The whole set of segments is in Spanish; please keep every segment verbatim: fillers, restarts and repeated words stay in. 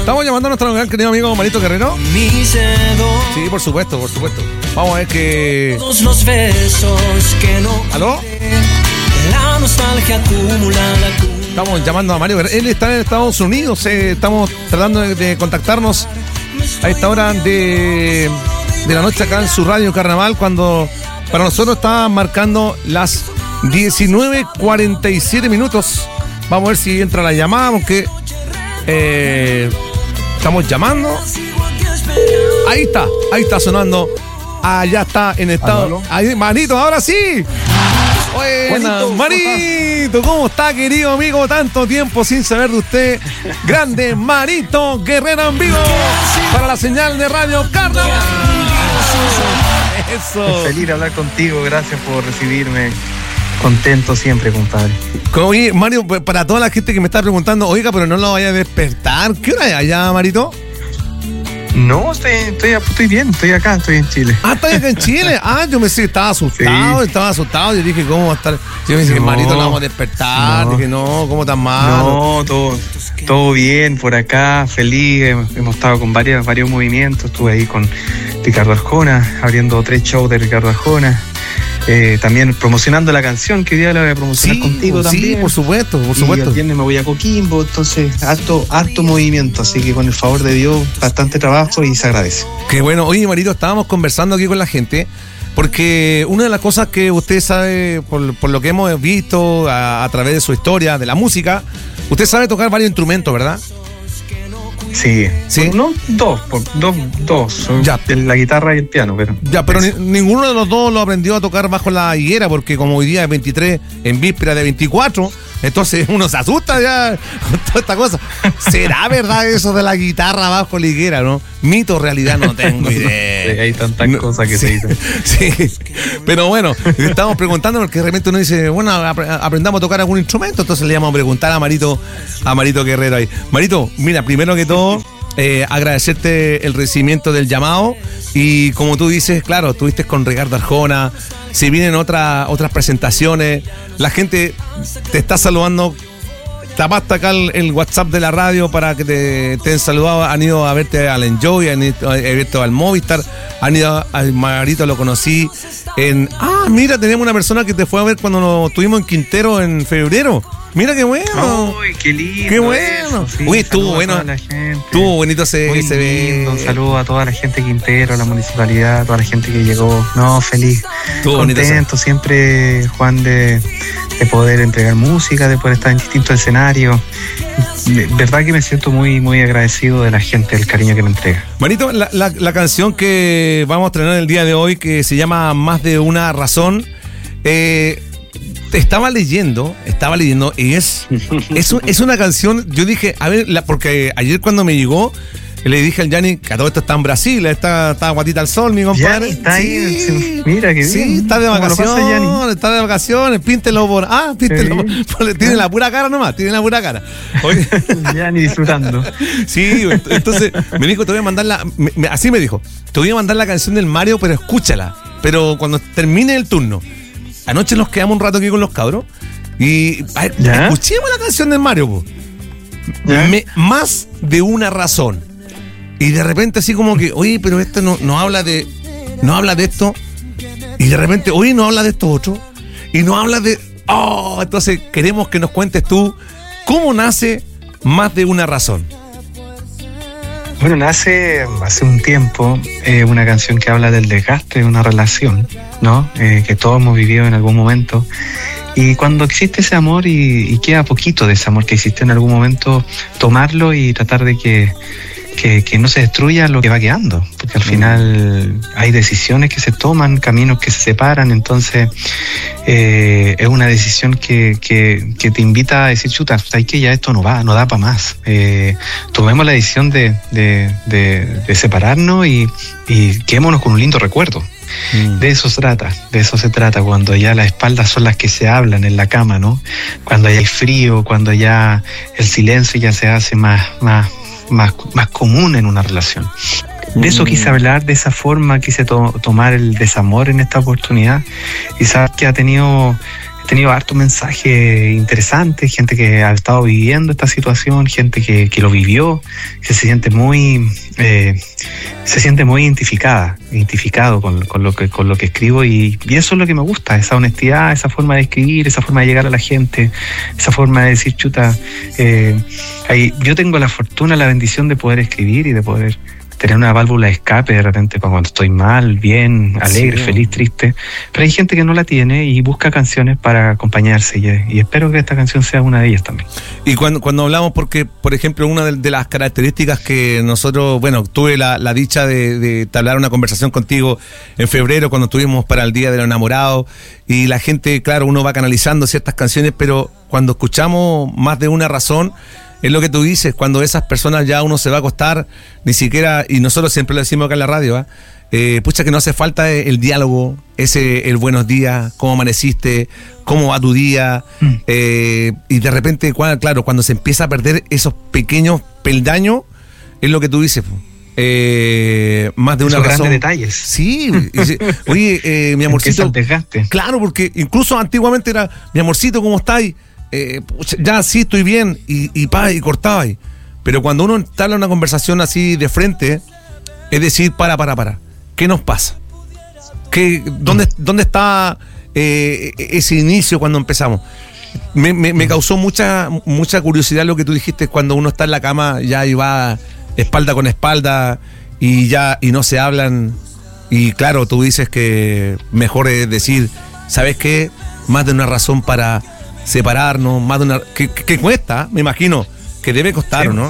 Estamos llamando a nuestro gran querido amigo Marito Guerrero. Sí, por supuesto, por supuesto. Vamos a ver que... Todos los besos que no... ¿Aló? La nostalgia acumulada. Estamos llamando a Mario Guerrero. Él está en Estados Unidos. Eh, estamos tratando de, de contactarnos a esta hora de, de la noche acá en su radio Carnaval, cuando para nosotros está marcando las diecinueve cuarenta y siete minutos. Vamos a ver si entra la llamada, aunque eh, estamos llamando. Ahí está, ahí está sonando. Allá está en estado. Ahí, Manito, ahora sí. Buena, Manito, Marito, ¿cómo está, querido amigo? Tanto tiempo sin saber de usted. Grande Marito Guerrero en vivo para la señal de Radio Carnaval. Eso. Feliz de hablar contigo, gracias por recibirme. Contento siempre, compadre. Oye, Mario, para toda la gente que me está preguntando, oiga, pero no lo vaya a despertar. ¿Qué hora es allá, Marito? No, estoy, estoy, estoy bien, estoy acá, estoy en Chile. Ah, ¿estás acá en Chile? Ah, yo me sé, estaba asustado, sí. estaba asustado. Yo dije, ¿cómo va a estar? Yo me dije, no, Marito, lo vamos a despertar. No. Dije, no, ¿cómo tan mal? No, todo, todo bien por acá, feliz. Hemos estado con varios, varios movimientos. Estuve ahí con Ricardo Arjona, abriendo tres shows de Ricardo Arjona. Eh, también promocionando la canción que hoy día la voy a promocionar sí, contigo también. Sí, por supuesto, por supuesto. Y el viernes me voy a Coquimbo, entonces harto, harto movimiento, así que con el favor de Dios, bastante trabajo y se agradece. Qué bueno. Oye, Marito, estábamos conversando aquí con la gente, porque una de las cosas que usted sabe, por, por lo que hemos visto a, a través de su historia, de la música, usted sabe tocar varios instrumentos, ¿verdad? Sí, sí. No, dos, por, dos, dos. Ya. La guitarra y el piano, pero. Ya, pero ni, ninguno de los dos lo aprendió a tocar bajo la higuera, porque como hoy día es veintitrés, en víspera de veinticuatro, entonces uno se asusta ya con toda esta cosa. ¿Será verdad eso de la guitarra bajo la higuera, no? Mito, realidad, no tengo idea. Sí, hay tantas no, cosas que sí, se dicen. Sí, pero bueno, estamos preguntando porque de repente uno dice, bueno, aprendamos a tocar algún instrumento, entonces le vamos a preguntar a Marito, a Marito Guerrero ahí. Marito, mira, primero que todo, Eh, agradecerte el recibimiento del llamado y como tú dices, claro, estuviste con Ricardo Arjona, si vienen otras otras presentaciones, la gente te está saludando, tapaste acá el, el WhatsApp de la radio para que te, te han saludado, han ido a verte al Enjoy, han ido a verte al Movistar, han ido al Marito, lo conocí en... Ah, mira, tenemos una persona que te fue a ver cuando nos estuvimos en Quintero en febrero. Mira qué bueno. Uy, qué lindo. Qué bueno. Sí, uy, estuvo bueno. Estuvo bonito ese, Muy ese lindo. Un saludo a toda la gente de Quintero, a la municipalidad, a toda la gente que llegó. No, feliz. Estuvo contento siempre, Juan, de, de poder entregar música, de poder estar en distintos escenarios. De verdad que me siento muy, muy agradecido de la gente, del cariño que me entrega. Marito, la, la, la canción que vamos a estrenar el día de hoy, que se llama Más de una razón, eh, Estaba leyendo, estaba leyendo y es, es, es una canción, yo dije, a ver, la, porque ayer cuando me llegó, le dije al Yanni que a todo esto está en Brasil, está, está guatita al sol, mi compadre. Está ahí, sí, mira que bien. Sí, está de vacaciones, está de vacaciones, píntelo por, ah, píntelo, sí. por, tiene la pura cara nomás, tiene la pura cara. Oye. Yanni disfrutando. Sí, entonces me dijo, te voy a mandar la, me, me, así me dijo, te voy a mandar la canción del Mario, pero escúchala, pero cuando termine el turno. Anoche nos quedamos un rato aquí con los cabros y a ver, escuchemos la canción del Mario, po. Me, más de una razón. Y de repente así como que, oye, pero esto no, no habla de no habla de esto. Y de repente, oye, no habla de esto otro. Y no habla de... Oh, entonces queremos que nos cuentes tú cómo nace Más de una razón. Bueno, nace hace un tiempo eh, una canción que habla del desgaste de una relación, ¿no? Eh, que todos hemos vivido en algún momento. Y cuando existe ese amor y, y queda poquito de ese amor que existe en algún momento, tomarlo y tratar de que, que, que no se destruya lo que va quedando. Porque al final hay decisiones que se toman, caminos que se separan, entonces eh, es una decisión que, que, que te invita a decir, chuta, ¿sabes qué? Ya esto no va, no da para más. Eh, tomemos la decisión de, de, de, de separarnos y, y quedémonos con un lindo recuerdo. Mm. De eso se trata, de eso se trata cuando ya las espaldas son las que se hablan en la cama, ¿no? Cuando ya hay frío, cuando ya el silencio ya se hace más, más, más, más común en una relación. De eso quise hablar, de esa forma quise to- tomar el desamor en esta oportunidad y sabes que ha tenido he tenido hartos mensajes interesantes, gente que ha estado viviendo esta situación, gente que, que lo vivió, que se siente muy eh, se siente muy identificada, identificado con, con lo que con lo que escribo y, y eso es lo que me gusta, esa honestidad, esa forma de escribir, esa forma de llegar a la gente, esa forma de decir, chuta, eh, ahí, yo tengo la fortuna, la bendición de poder escribir y de poder tener una válvula de escape de repente para cuando estoy mal, bien, alegre, sí, feliz, triste. Pero hay gente que no la tiene y busca canciones para acompañarse y, y espero que esta canción sea una de ellas también. Y cuando, cuando hablamos, porque por ejemplo una de, de las características que nosotros, bueno, tuve la, la dicha de, de entablar una conversación contigo en febrero cuando estuvimos para el Día de los Enamorados y la gente, claro, uno va canalizando ciertas canciones, pero cuando escuchamos Más de una razón, es lo que tú dices, cuando esas personas ya uno se va a acostar, ni siquiera, y nosotros siempre lo decimos acá en la radio, ¿eh? Eh, pucha que no hace falta el diálogo, ese el buenos días, cómo amaneciste, cómo va tu día, mm. eh, y de repente, claro, cuando se empieza a perder esos pequeños peldaños, es lo que tú dices, eh, más de una esos razón. Grandes detalles. Sí, oye, eh, mi amorcito, claro, porque incluso antiguamente era, mi amorcito, ¿cómo estás? Eh, ya sí estoy bien y, y pa, y cortaba ahí. Pero cuando uno entabla una conversación así de frente, es decir, para, para, para, ¿qué nos pasa? ¿Qué, dónde, ¿Dónde está eh, ese inicio cuando empezamos? Me, me, me causó mucha, mucha curiosidad lo que tú dijiste cuando uno está en la cama ya y va espalda con espalda y ya y no se hablan. Y claro, tú dices que mejor es decir, ¿sabes qué? Más de una razón para separarnos, más de una... que, que, que cuesta, me imagino, que debe costar, sí, ¿no?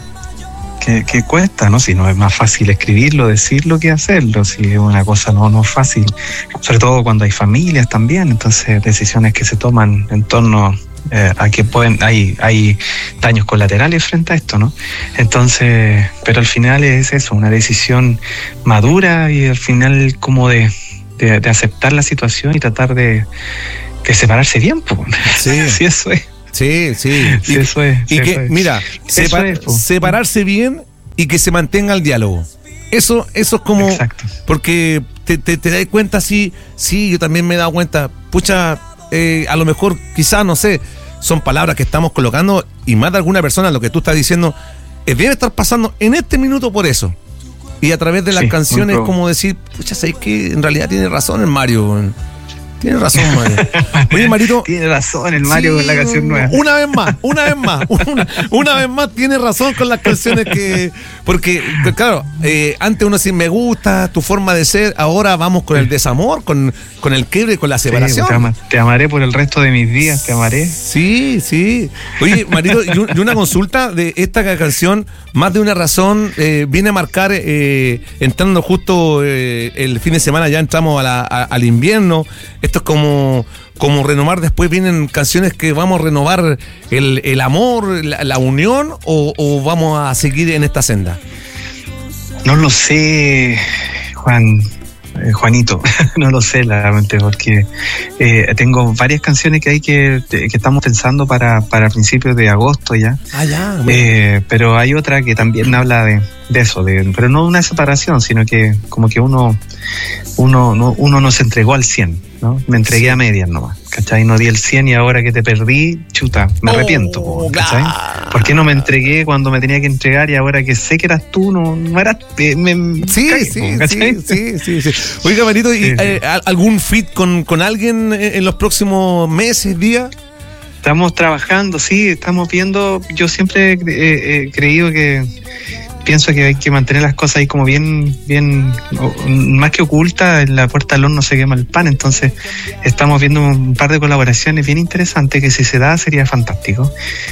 Que, que cuesta, ¿no? Si no es más fácil escribirlo, decirlo que hacerlo, si es una cosa no, no fácil, sobre todo cuando hay familias también, entonces decisiones que se toman en torno eh, a que pueden, hay, hay daños colaterales frente a esto, ¿no? Entonces, pero al final es eso, una decisión madura y al final como de, de, de aceptar la situación y tratar de que separarse bien, pues. Sí. Sí, eso es. Sí, sí. Sí, y, eso es. Y sí, que, eso es. mira, separ, es, separarse bien y que se mantenga el diálogo. Eso, eso es como... Exacto. Porque te, te, te das cuenta, sí, sí, yo también me he dado cuenta, pucha, eh, a lo mejor, quizás, no sé, son palabras que estamos colocando y más de alguna persona lo que tú estás diciendo, eh, debe estar pasando en este minuto por eso. Y a través de las sí, canciones, como decir, pucha, ¿sabes qué? En realidad tiene razón el Mario. Tiene razón, Mario. Oye, Marito. Tiene razón el Mario sí, con la canción nueva. Una vez más, una vez más, una, una vez más tiene razón con las canciones que... Porque, claro, eh, antes uno decía, me gusta tu forma de ser, ahora vamos con el desamor, con, con el quiebre, con la separación. Sí, te, ama, te amaré por el resto de mis días, te amaré. Sí, sí. Oye, Marito, y una consulta de esta canción, Más de una razón, eh, viene a marcar, eh, entrando justo eh, el fin de semana, ya entramos a la, a, al invierno. Esto es como, como renovar, después vienen canciones que vamos a renovar el, el amor, la, la unión, o, o vamos a seguir en esta senda. No lo sé, Juan, eh, Juanito, no lo sé realmente, porque eh, tengo varias canciones que hay que, que estamos pensando para, para principios de agosto ya. Ah, ya. Bueno. Eh, pero hay otra que también habla de, de eso, de, pero no una separación, sino que como que uno, uno, no, uno no se entregó al cien, ¿no? Me entregué a medias nomás, ¿cachai? No di el cien y ahora que te perdí, chuta, me arrepiento, oh, ¿cachai? ¿Por qué no me entregué cuando me tenía que entregar y ahora que sé que eras tú, no, no eras... Eh, me, sí, caí, sí, sí, sí, sí, sí. Oiga, Marito, ¿y sí, sí. Eh, algún fit con, con alguien en los próximos meses, días? Estamos trabajando, sí, estamos viendo, yo siempre he eh, eh, creído que... Pienso que hay que mantener las cosas ahí como bien, bien, más que oculta, en la puerta del horno se quema el pan, entonces estamos viendo un par de colaboraciones bien interesantes que si se da sería fantástico.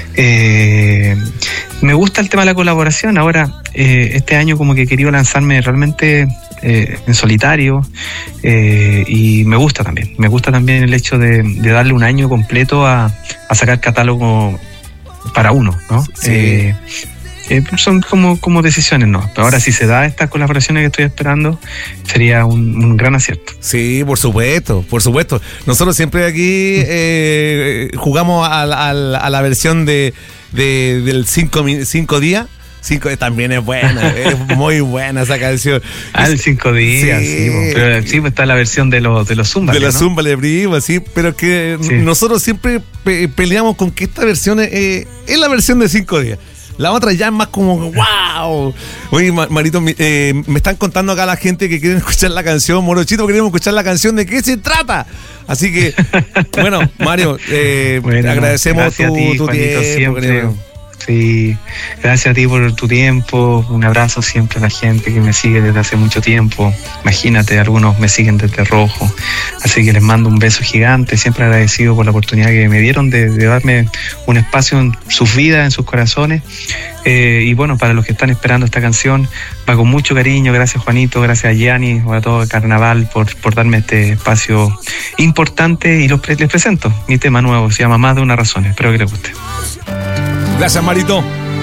Eh, me gusta el tema de la colaboración, ahora eh, este año como que he querido lanzarme realmente eh, en solitario eh, y me gusta también, me gusta también el hecho de, de darle un año completo a, a sacar catálogo para uno, ¿no? Sí. Eh, Eh, son como, como decisiones, ¿no? Pero ahora si se da estas colaboraciones que estoy esperando, sería un, un gran acierto. Sí, por supuesto, por supuesto. Nosotros siempre aquí eh, jugamos a, a, a la versión de, de del cinco, cinco días, Cinco también es buena, es muy buena esa canción. Ah, el cinco días, sí, sí po. Pero sí, pues está la versión de los de los Zúmbales, de los ¿no? Zúmbales, primo, sí, pero que sí. Nosotros siempre pe- peleamos con que esta versión eh, es la versión de cinco días. La otra ya es más como wow. Oye, Marito, eh, me están contando acá la gente que quieren escuchar la canción. Morochito, queremos escuchar la canción. ¿De qué se trata? Así que, bueno, Mario, eh, bueno, agradecemos tu, ti, tu Juanito, tiempo. Siempre. Querido. Sí, gracias a ti por tu tiempo. Un abrazo siempre a la gente que me sigue desde hace mucho tiempo. Imagínate, algunos me siguen desde Rojo. Así que les mando un beso gigante. Siempre agradecido por la oportunidad que me dieron de, de darme un espacio en sus vidas, en sus corazones. Eh, y bueno, para los que están esperando esta canción, va con mucho cariño. Gracias, Juanito, gracias a Gianni o a todo el Carnaval por, por darme este espacio importante. Y los, les presento mi tema nuevo, se llama Más de una razón. Espero que les guste. Gracias, Marito.